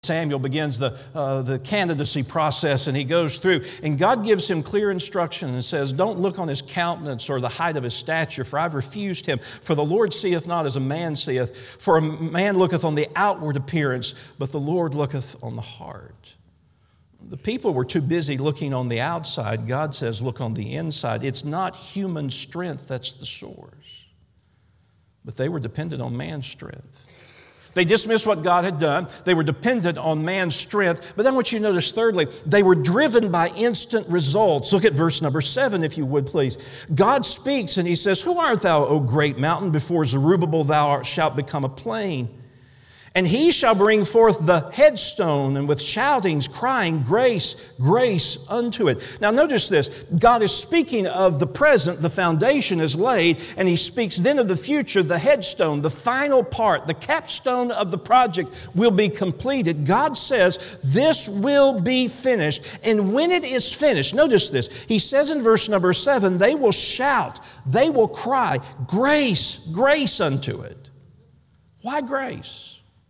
Samuel begins the candidacy process, and he goes through, and God gives him clear instruction and says, don't look on his countenance or the height of his stature, for I've refused him. For the Lord seeth not as a man seeth, for a man looketh on the outward appearance, but the Lord looketh on the heart. The people were too busy looking on the outside. God says, look on the inside. It's not human strength that's the source, but they were dependent on man's strength. They dismissed what God had done. They were dependent on man's strength. But then what you notice thirdly, they were driven by instant results. Look at verse number 7, if you would, please. God speaks and he says, who art thou, O great mountain? Before Zerubbabel thou shalt become a plain. And he shall bring forth the headstone, and with shoutings crying, grace, grace unto it. Now notice this. God is speaking of the present, the foundation is laid, and he speaks then of the future, the headstone, the final part, the capstone of the project will be completed. God says this will be finished. And when it is finished, notice this. He says in verse number 7, they will shout, they will cry, grace, grace unto it. Why grace?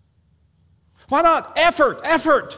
Why not effort, effort?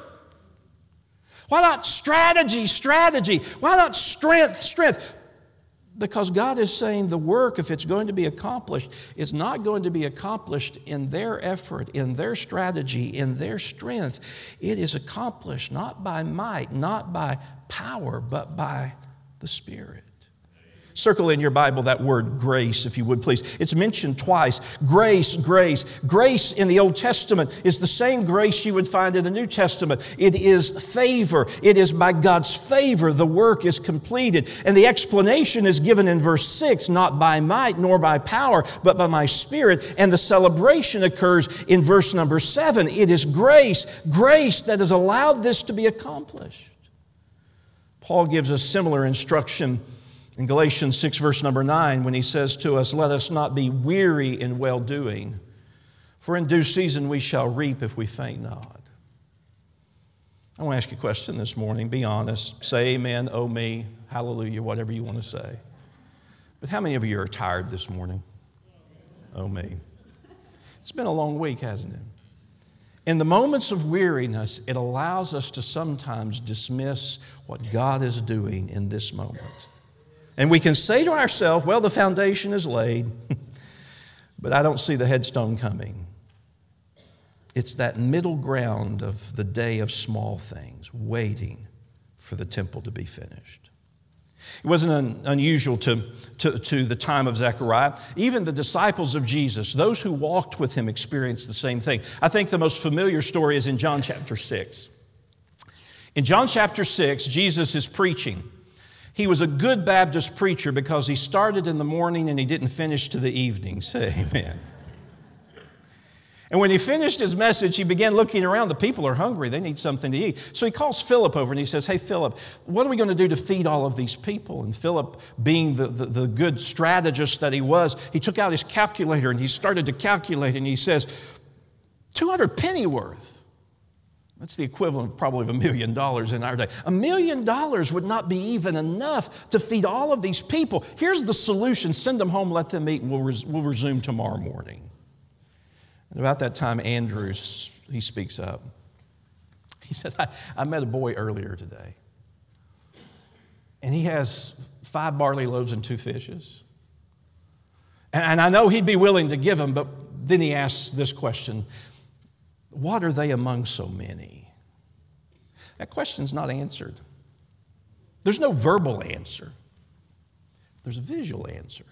Why not strategy, strategy? Why not strength, strength? Because God is saying the work, if it's going to be accomplished, is not going to be accomplished in their effort, in their strategy, in their strength. It is accomplished not by might, not by power, but by the Spirit. Circle in your Bible that word grace, if you would, please. It's mentioned twice. Grace, grace. Grace in the Old Testament is the same grace you would find in the New Testament. It is favor. It is by God's favor the work is completed. And the explanation is given in verse 6, not by might nor by power, but by my Spirit. And the celebration occurs in verse number 7. It is grace, grace that has allowed this to be accomplished. Paul gives us similar instruction in Galatians 6, verse number 9, when he says to us, let us not be weary in well-doing, for in due season we shall reap if we faint not. I want to ask you a question this morning. Be honest. Say amen, oh me, hallelujah, whatever you want to say. But how many of you are tired this morning? Oh me. It's been a long week, hasn't it? In the moments of weariness, it allows us to sometimes dismiss what God is doing in this moment. And we can say to ourselves, well, the foundation is laid, but I don't see the headstone coming. It's that middle ground of the day of small things, waiting for the temple to be finished. It wasn't unusual to the time of Zechariah. Even the disciples of Jesus, those who walked with him, experienced the same thing. I think the most familiar story is in John chapter 6. In John chapter 6, Jesus is preaching. He was a good Baptist preacher because he started in the morning and he didn't finish to the evening. Say amen. And when he finished his message, he began looking around. The people are hungry. They need something to eat. So he calls Philip over and he says, hey, Philip, what are we going to do to feed all of these people? And Philip, being the good strategist that he was, he took out his calculator and he started to calculate, and he says, 200 pennyworth. That's the equivalent probably of $1 million in our day. $1 million would not be even enough to feed all of these people. Here's the solution. Send them home, let them eat, and we'll resume tomorrow morning. And about that time, Andrew, he speaks up. He says, I met a boy earlier today, and he has 5 barley loaves and 2 fishes. And I know he'd be willing to give them, but then he asks this question, what are they among so many? That question's not answered. There's no verbal answer. There's a visual answer.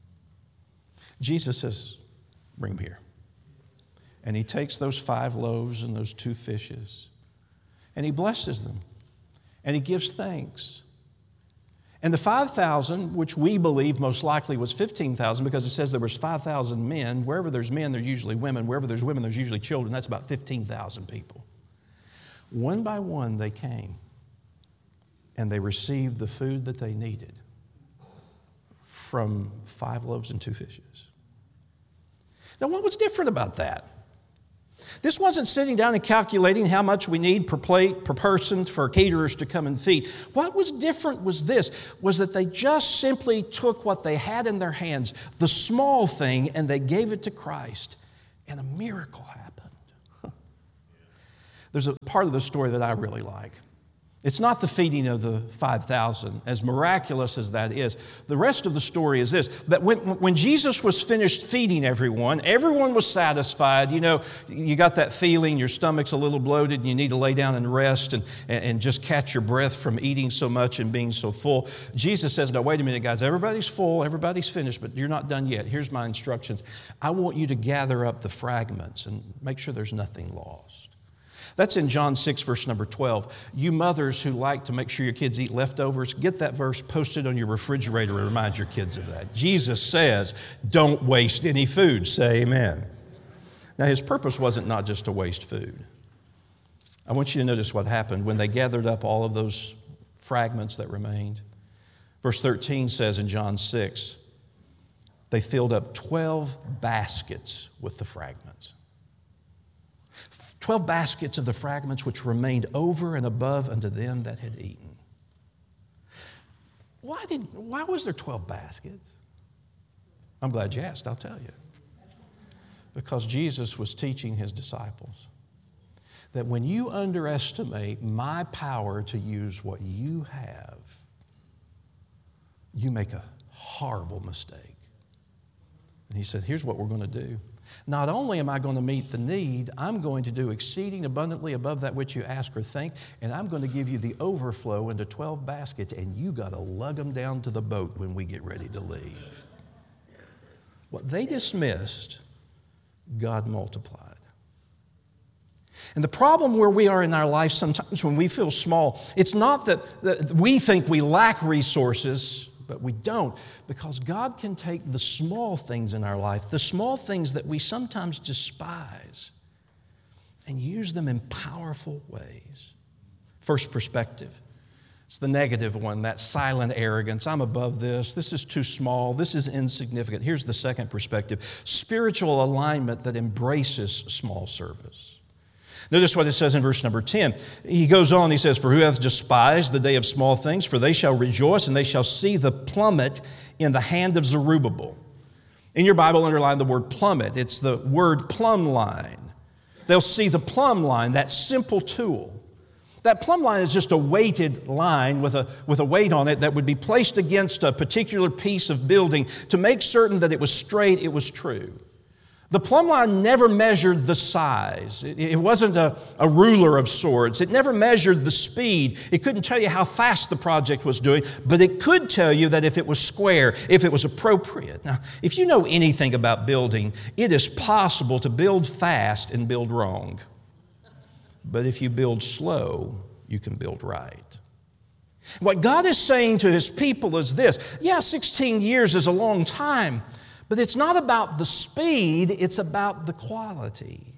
Jesus says, bring them here. And he takes those 5 loaves and those 2 fishes, and he blesses them, and he gives thanks. And the 5,000, which we believe most likely was 15,000, because it says there was 5,000 men. Wherever there's men, there's usually women. Wherever there's women, there's usually children. That's about 15,000 people. One by one, they came, and they received the food that they needed from 5 loaves and 2 fishes. Now, what was different about that? This wasn't sitting down and calculating how much we need per plate, per person for caterers to come and feed. What was different was that they just simply took what they had in their hands, the small thing, and they gave it to Christ, and a miracle happened. There's a part of the story that I really like. It's not the feeding of the 5,000, as miraculous as that is. The rest of the story is this, that when Jesus was finished feeding everyone was satisfied. You know, you got that feeling, your stomach's a little bloated and you need to lay down and rest and just catch your breath from eating so much and being so full. Jesus says, no, wait a minute, guys, everybody's full, everybody's finished, but you're not done yet. Here's my instructions. I want you to gather up the fragments and make sure there's nothing lost. That's in John 6, verse number 12. You mothers who like to make sure your kids eat leftovers, get that verse posted on your refrigerator and remind your kids of that. Jesus says, don't waste any food. Say amen. Now, his purpose wasn't not just to waste food. I want you to notice what happened when they gathered up all of those fragments that remained. Verse 13 says in John 6, they filled up 12 baskets with the fragments. 12 baskets of the fragments which remained over and above unto them that had eaten. Why was there 12 baskets? I'm glad you asked, I'll tell you. Because Jesus was teaching his disciples that when you underestimate my power to use what you have, you make a horrible mistake. And he said, here's what we're going to do. Not only am I going to meet the need, I'm going to do exceeding abundantly above that which you ask or think, and I'm going to give you the overflow into 12 baskets, and you got to lug them down to the boat when we get ready to leave. What they dismissed, God multiplied. And the problem where we are in our life sometimes when we feel small, it's not that we think we lack resources, but we don't, because God can take the small things in our life, the small things that we sometimes despise, and use them in powerful ways. First perspective. It's the negative one, that silent arrogance. I'm above this. This is too small. This is insignificant. Here's the second perspective. Spiritual alignment that embraces small service. Notice what it says in verse number 10. He goes on, he says, for who hath despised the day of small things? For they shall rejoice, and they shall see the plummet in the hand of Zerubbabel. In your Bible, underline the word plummet. It's the word plumb line. They'll see the plumb line, that simple tool. That plumb line is just a weighted line with a weight on it that would be placed against a particular piece of building to make certain that it was straight, it was true. The plumb line never measured the size. It wasn't a ruler of sorts. It never measured the speed. It couldn't tell you how fast the project was doing, but it could tell you that if it was square, if it was appropriate. Now, if you know anything about building, it is possible to build fast and build wrong. But if you build slow, you can build right. What God is saying to his people is this. Yeah, 16 years is a long time. But it's not about the speed, it's about the quality.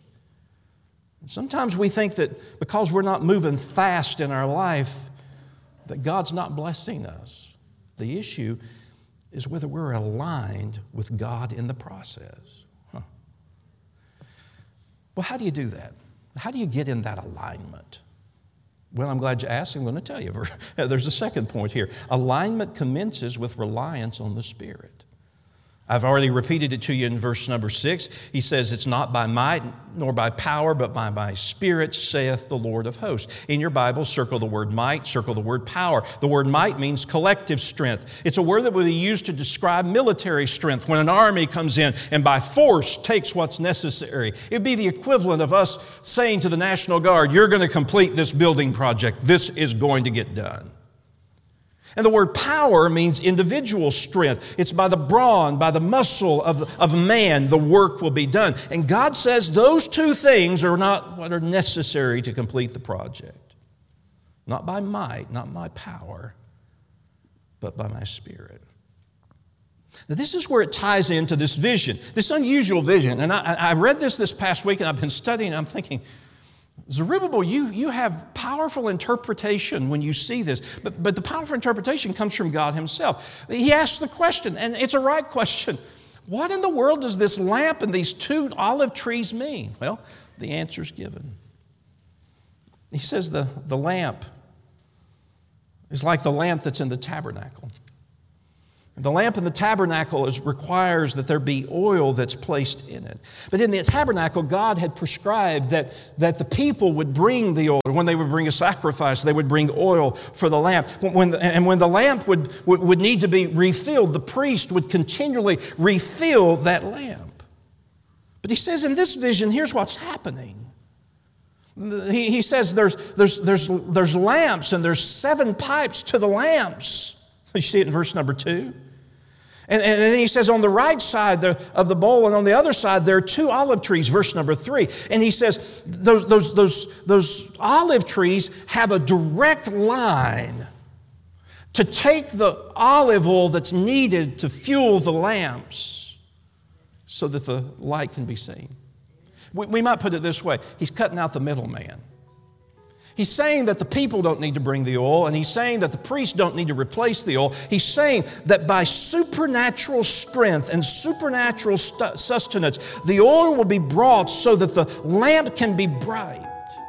And sometimes we think that because we're not moving fast in our life, that God's not blessing us. The issue is whether we're aligned with God in the process. Well, how do you do that? How do you get in that alignment? Well, I'm glad you asked. I'm going to tell you. There's a second point here. Alignment commences with reliance on the Spirit. I've already repeated it to you in verse number 6. He says, it's not by might nor by power, but by my Spirit, saith the Lord of hosts. In your Bible, circle the word might, circle the word power. The word might means collective strength. It's a word that would be used to describe military strength when an army comes in and by force takes what's necessary. It would be the equivalent of us saying to the National Guard, you're going to complete this building project. This is going to get done. And the word power means individual strength. It's by the brawn, by the muscle of man, the work will be done. And God says those two things are not what are necessary to complete the project. Not by might, not by power, but by my Spirit. Now, this is where it ties into this vision, this unusual vision. And I read this past week, and I've been studying, and I'm thinking, Zerubbabel, you have powerful interpretation when you see this, but the powerful interpretation comes from God himself. He asks the question, and it's a right question. What in the world does this lamp and these two olive trees mean? Well, the answer's given. He says the lamp is like the lamp that's in the tabernacle. The lamp in the tabernacle requires that there be oil that's placed in it. But in the tabernacle, God had prescribed that the people would bring the oil. When they would bring a sacrifice, they would bring oil for the lamp. When the lamp would need to be refilled, the priest would continually refill that lamp. But he says in this vision, here's what's happening. He says there's lamps and there's 7 pipes to the lamps. You see it in verse number 2. And then he says on the right side of the bowl and on the other side there are 2 olive trees, verse number 3. And he says those olive trees have a direct line to take the olive oil that's needed to fuel the lamps so that the light can be seen. We might put it this way. He's cutting out the middleman. He's saying that the people don't need to bring the oil, and he's saying that the priests don't need to replace the oil. He's saying that by supernatural strength and supernatural sustenance, the oil will be brought so that the lamp can be bright.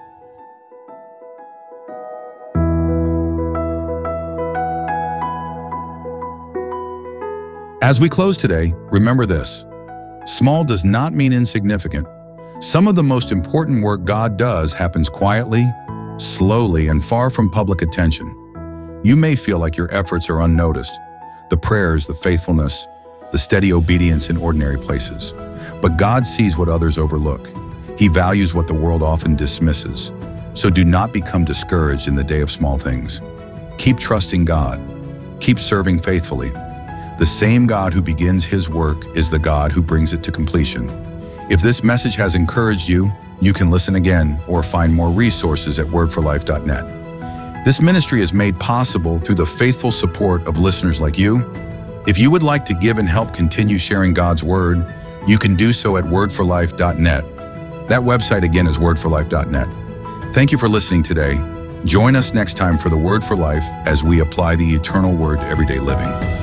As we close today, remember this. Small does not mean insignificant. Some of the most important work God does happens quietly, slowly, and far from public attention. You may feel like your efforts are unnoticed, the prayers, the faithfulness, the steady obedience in ordinary places. But God sees what others overlook. He values what the world often dismisses. So do not become discouraged in the day of small things. Keep trusting God. Keep serving faithfully. The same God who begins His work is the God who brings it to completion. If this message has encouraged you, you can listen again or find more resources at wordforlife.net. This ministry is made possible through the faithful support of listeners like you. If you would like to give and help continue sharing God's Word, you can do so at wordforlife.net. That website again is wordforlife.net. Thank you for listening today. Join us next time for the Word for Life as we apply the eternal Word to everyday living.